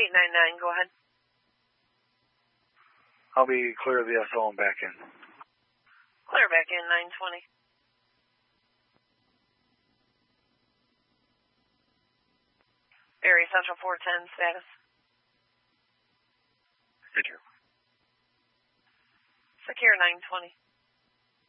899, go ahead. I'll be clear of the SO and back in. Clear back in, 920. Barry Central 410, status. Secure. Secure 920.